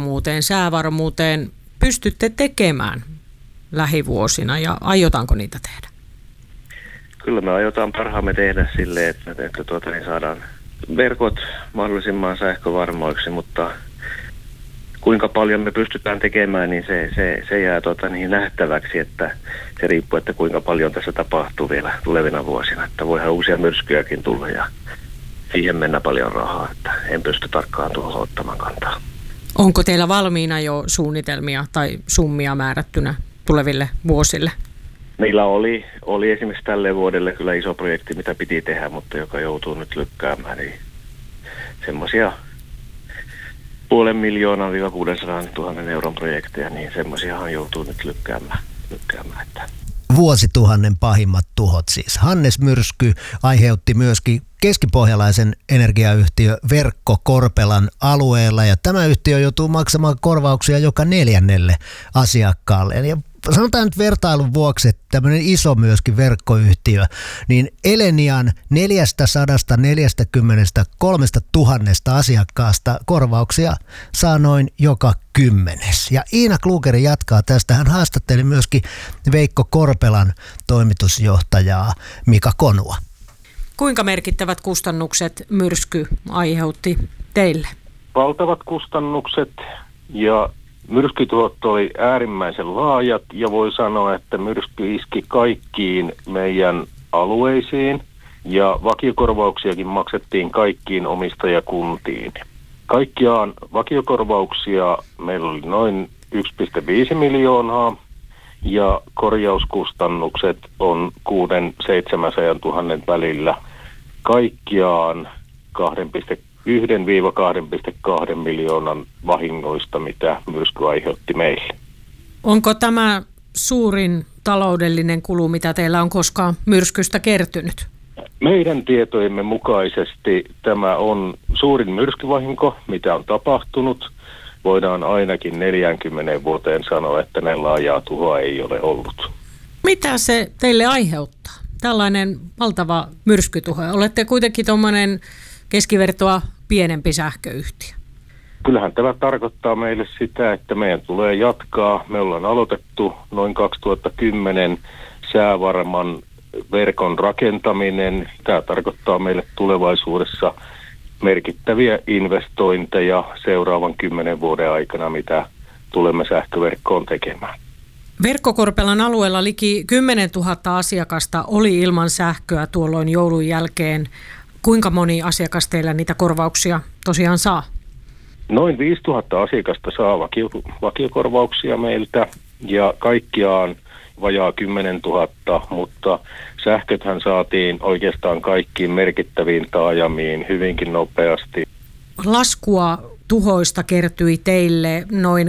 huoltovarmuuteen, säävarmuuteen pystytte tekemään lähivuosina ja aiotaanko niitä tehdä? Kyllä me aiotaan parhaamme tehdä silleen, että niin saadaan verkot mahdollisimman sähkövarmoiksi, mutta kuinka paljon me pystytään tekemään, niin se jää niin nähtäväksi, että se riippuu, että kuinka paljon tässä tapahtuu vielä tulevina vuosina. Että voihan uusia myrskyjäkin tulla ja siihen mennä paljon rahaa, että en pysty tarkkaan tuohon ottamaan kantaa. Onko teillä valmiina jo suunnitelmia tai summia määrättynä tuleville vuosille? Meillä oli esimerkiksi tälle vuodelle kyllä iso projekti, mitä piti tehdä, mutta joka joutuu nyt lykkäämään. Niin semmoisia 500,000–600,000 euron projekteja, niin semmoisiahan joutuu nyt lykkäämään. Vuosituhannen pahimmat tuhot siis. Hannes-myrsky aiheutti myöskin keskipohjalaisen energiayhtiö Verkko Korpelan alueella, ja tämä yhtiö joutuu maksamaan korvauksia joka 4. asiakkaalle. Ja sanotaan nyt vertailun vuoksi, että tämmöinen iso myöskin verkkoyhtiö, niin Elenian 443 000 asiakkaasta korvauksia saa noin joka 10. Ja Iina Klugeri jatkaa tästä. Hän haastatteli myöskin Veikko Korpelan toimitusjohtajaa Mika Konua. Kuinka merkittävät kustannukset myrsky aiheutti teille? Valtavat kustannukset, ja myrskytuhot oli äärimmäisen laajat, ja voi sanoa, että myrsky iski kaikkiin meidän alueisiin, ja vakiokorvauksiakin maksettiin kaikkiin omistajakuntiin. Kaikkiaan vakiokorvauksia meillä oli noin 1,5 miljoonaa, ja korjauskustannukset on 600–700 000 välillä. Kaikkiaan 1–2,2 miljoonan vahingoista, mitä myrsky aiheutti meille. Onko tämä suurin taloudellinen kulu, mitä teillä on koskaan myrskystä kertynyt? Meidän tietojemme mukaisesti tämä on suurin myrskyvahinko, mitä on tapahtunut. Voidaan ainakin 40 vuoteen sanoa, että näin laajaa tuhoa ei ole ollut. Mitä se teille aiheuttaa? Tällainen valtava myrskytuho. Olette kuitenkin tuommoinen keskivertoa pienempi sähköyhtiö. Kyllähän tämä tarkoittaa meille sitä, että meidän tulee jatkaa. Me ollaan aloitettu noin 2010 säävarman verkon rakentaminen. Tämä tarkoittaa meille tulevaisuudessa merkittäviä investointeja seuraavan 10 vuoden aikana, mitä tulemme sähköverkkoon tekemään. Verkko Korpelan alueella liki 10 000 asiakasta oli ilman sähköä tuolloin joulun jälkeen. Kuinka moni asiakas teillä niitä korvauksia tosiaan saa? Noin 5 000 asiakasta saa vakiokorvauksia meiltä, ja kaikkiaan vajaa 10 000, mutta sähköthän saatiin oikeastaan kaikkiin merkittäviin taajamiin hyvinkin nopeasti. Laskua tuhoista kertyi teille noin 600–700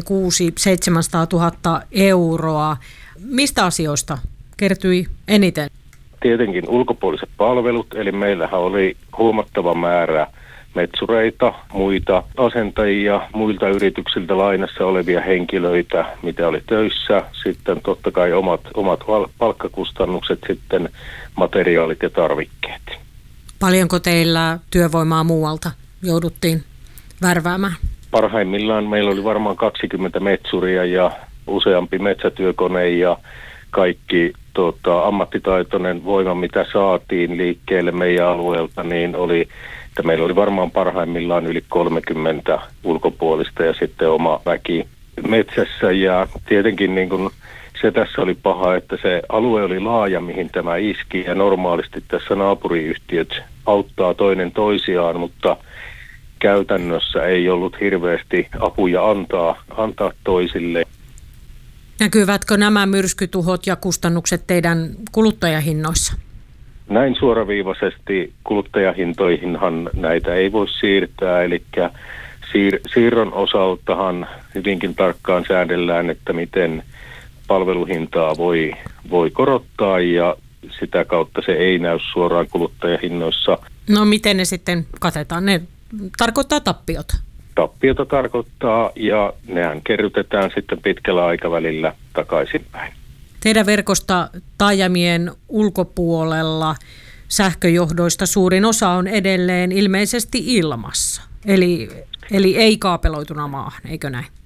000 euroa. Mistä asioista kertyi eniten? Tietenkin ulkopuoliset palvelut, eli meillähän oli huomattava määrä metsureita, muita asentajia, muilta yrityksiltä lainassa olevia henkilöitä, mitä oli töissä. Sitten totta kai omat palkkakustannukset, sitten materiaalit ja tarvikkeet. Paljonko teillä työvoimaa muualta jouduttiin värväämään? Parhaimmillaan meillä oli varmaan 20 metsuria ja useampi metsätyökone ja kaikki ammattitaitoinen voima, mitä saatiin liikkeelle meidän alueelta, niin että meillä oli varmaan parhaimmillaan yli 30 ulkopuolista ja sitten oma väki metsässä. Ja tietenkin niin kun se tässä oli paha, että se alue oli laaja, mihin tämä iski, ja normaalisti tässä naapuriyhtiöt auttaa toinen toisiaan, mutta käytännössä ei ollut hirveästi apuja antaa toisille. Näkyvätkö nämä myrskytuhot ja kustannukset teidän kuluttajahinnoissa? Näin suoraviivaisesti kuluttajahintoihinhan näitä ei voi siirtää, eli siirron osaltahan hyvinkin tarkkaan säädellään, että miten palveluhintaa voi korottaa, ja sitä kautta se ei näy suoraan kuluttajahinnoissa. No miten ne sitten katetaan? Ne tarkoittaa tappiota. Tappiota tarkoittaa, ja nehän kerrytetään sitten pitkällä aikavälillä takaisinpäin. Teidän verkosta taajamien ulkopuolella sähköjohdoista suurin osa on edelleen ilmeisesti ilmassa, eli ei kaapeloituna maahan, eikö näin?